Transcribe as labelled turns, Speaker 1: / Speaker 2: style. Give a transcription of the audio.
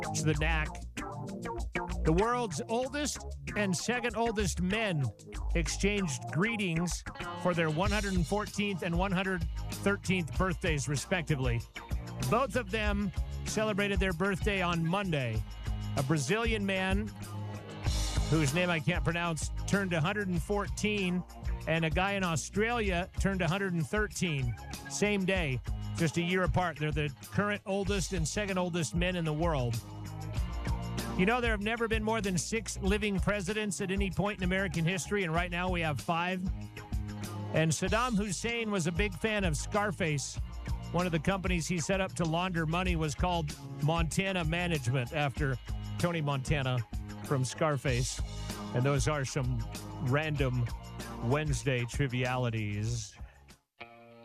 Speaker 1: to the Knack. The world's oldest and second oldest men exchanged greetings for their 114th and 113th birthdays, respectively. Both of them celebrated their birthday on Monday. A Brazilian man, whose name I can't pronounce, turned 114, and a guy in Australia turned 113. Same day, just a year apart. They're the current oldest and second oldest men in the world. You know, there have never been more than 6 living presidents at any point in American history, and right now we have 5. And Saddam Hussein was a big fan of Scarface. One of the companies he set up to launder money was called Montana Management, after Tony Montana from Scarface. And those are some random Wednesday trivialities.